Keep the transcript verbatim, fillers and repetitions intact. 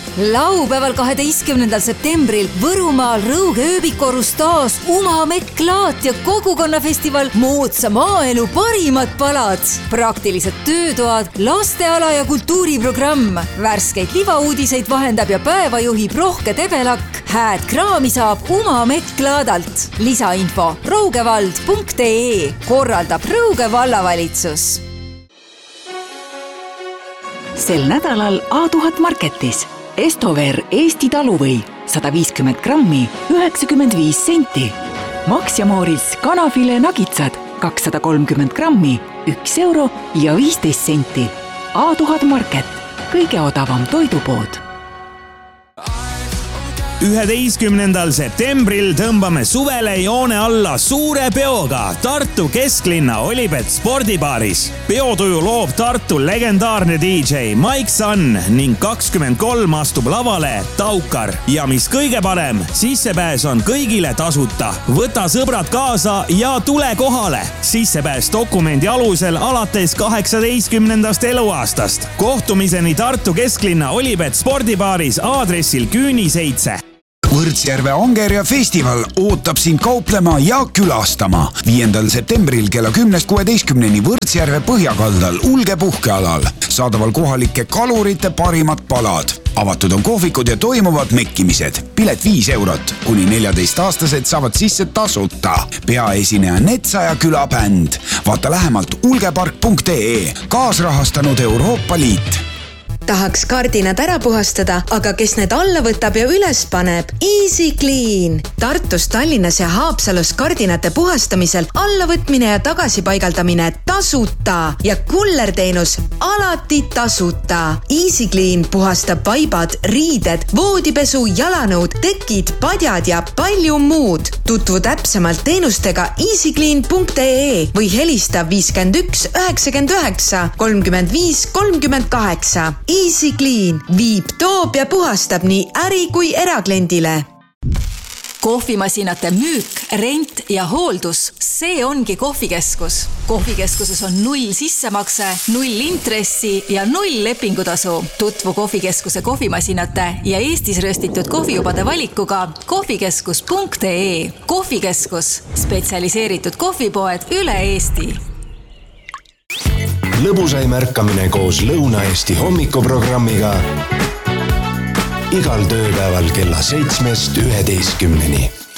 Laupäeval kaheteistkümnendal septembril Võrumaal Rõuge ööbikorus taas Umamekk laat ja kogukonnafestival Moodsa maaelu parimad palad. Praktilised töötoad, lasteala ja kultuuriprogramm. Värskeid libauudiseid vahendab ja päeva juhib Rohke Tebelak. Hääd kraami saab Umamekk laadalt. Lisainfo rougevald punkt ee. Korraldab Rõuge vallavalitsus. Sel nädalal A tuhat Marketis Estover Eesti taluvõi sada viiskümmend grammi üheksakümmend viis senti. Max ja Mooris kanafile nagitsad kakssada kolmkümmend grammi üks euro ja viisteist senti. A tuhat Market, kõige odavam toidupood. üheteistkümnendal septembril tõmbame suvele joone alla suure peoga Tartu kesklinna Olipet spordibaaris. Peotuju loob Tartu legendaarne D J Mike Sun ning kakskümmend kolm astub lavale Taukar. Ja mis kõige parem, sissepääs on kõigile tasuta. Võta sõbrad kaasa ja tule kohale. Sissepääs dokumendi alusel alates kaheksateistkümnendast eluaastast. Kohtumiseni Tartu kesklinna Olipet spordibaaris aadressil Küüni seitse. Võrtsjärve Angerja festival ootab sind kauplema ja külastama. viiendal septembril kella kümnest kuueteistkümneni Võrtsjärve põhjakaldal Ulge puhkealal. Saadaval kohalike kalurite parimad palad. Avatud on kohvikud ja toimuvad mekkimised. Pilet viis eurot. Kuni neljateist-aastased saavad sisse tasuta. Peaesineja Netsaja külabänd. Vaata lähemalt ulgepark punkt ee. Kaasrahastanud Euroopa Liit. Tahaks kardinad ära puhastada, aga kes need alla võtab ja üles paneb? Easy Clean. Tartus, Tallinnas ja Haapsalus kardinate puhastamisel allavõtmine ja tagasipaigaldamine tasuta ja kullerteenus alati tasuta. Easy Clean puhastab vaibad, riided, voodipesu, jalanõud, tekid, padjad ja palju muud. Tutvu täpsemalt teenustega easy clean punkt ee või helista viiskümmend üks üheksakümmend üheksa kolmkümmend viis kolmkümmend kaheksa. Easy Clean viib, toob ja puhastab nii äri kui erakliendile. Kohvimasinate müük, rent ja hooldus, see ongi kohvikeskus. Kohvikeskuses on null sissemakse, null intressi ja null lepingutasu. Tutvu kohvikeskuse kohvimasinate ja Eestis röstitud kohvijubade valikuga kohvikeskus punkt ee. Kohvikeskus, spetsialiseeritud kohvipoed üle Eesti. Lõbusai märkamine koos Lõuna-Eesti hommikuprogrammiga igal tööpäeval kella seitsmest üheteistkümneni.